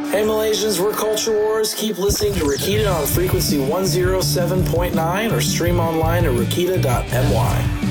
Hey Malaysians, we're Culture Wars. Keep listening to Rakita on frequency 107.9 or stream online at rakita.my.